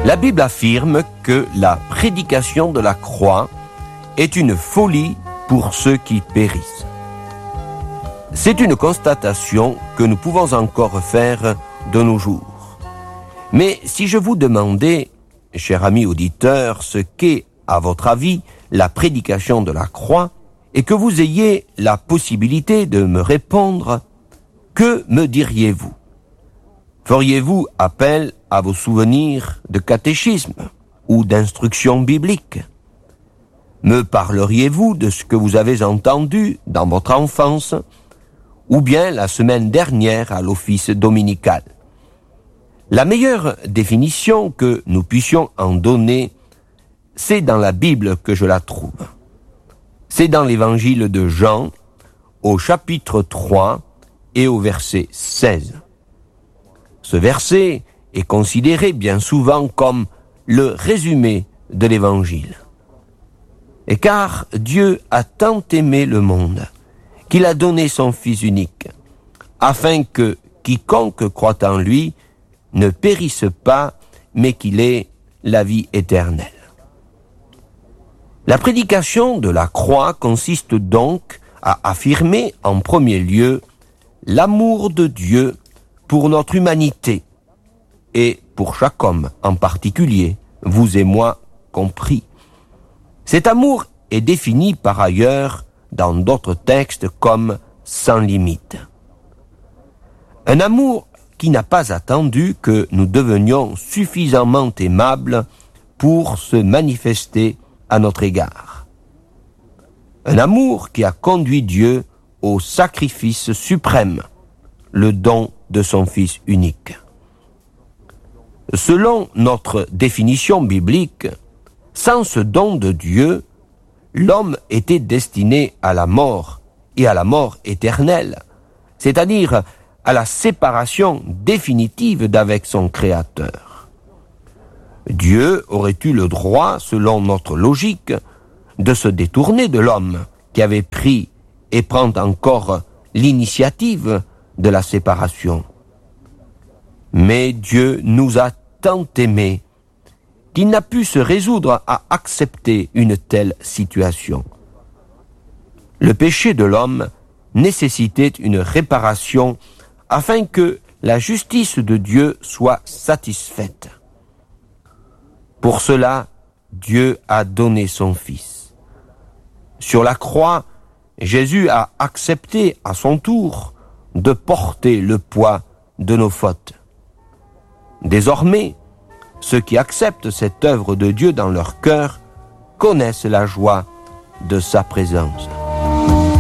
La Bible affirme que la prédication de la croix est une folie pour ceux qui périssent. C'est une constatation que nous pouvons encore faire de nos jours. Mais si je vous demandais, cher ami auditeur, ce qu'est, à votre avis, la prédication de la croix, et que vous ayez la possibilité de me répondre, que me diriez-vous? Feriez-vous appel à vos souvenirs de catéchisme ou d'instruction biblique? Me parleriez-vous de ce que vous avez entendu dans votre enfance ou bien la semaine dernière à l'office dominical? La meilleure définition que nous puissions en donner, c'est dans la Bible que je la trouve. C'est dans l'évangile de Jean, au chapitre 3 et au verset 16. Ce verset est considéré bien souvent comme le résumé de l'évangile. Et car Dieu a tant aimé le monde qu'il a donné son Fils unique, afin que quiconque croit en lui ne périsse pas, mais qu'il ait la vie éternelle. La prédication de la croix consiste donc à affirmer en premier lieu l'amour de Dieu pour notre humanité et pour chaque homme en particulier, vous et moi compris. Cet amour est défini par ailleurs dans d'autres textes comme sans limite. Un amour qui n'a pas attendu que nous devenions suffisamment aimables pour se manifester à notre égard. Un amour qui a conduit Dieu au sacrifice suprême, le don de son Fils unique. Selon notre définition biblique, sans ce don de Dieu, l'homme était destiné à la mort et à la mort éternelle, c'est-à-dire à la séparation définitive d'avec son Créateur. Dieu aurait eu le droit, selon notre logique, de se détourner de l'homme qui avait pris et prend encore l'initiative de la séparation. Mais Dieu nous a tant aimés qu'il n'a pu se résoudre à accepter une telle situation. Le péché de l'homme nécessitait une réparation afin que la justice de Dieu soit satisfaite. Pour cela, Dieu a donné son Fils. Sur la croix, Jésus a accepté à son tour de porter le poids de nos fautes. Désormais, ceux qui acceptent cette œuvre de Dieu dans leur cœur connaissent la joie de sa présence.